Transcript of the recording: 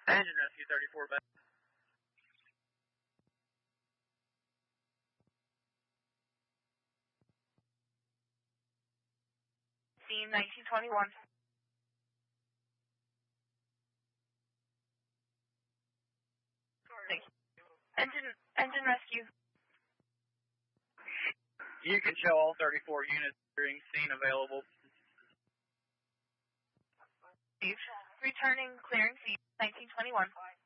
Engine rescue 34 back. Scene 1921. Thank you. Engine rescue. You can show all 34 units during scene available. Returning, clearing scene 1921.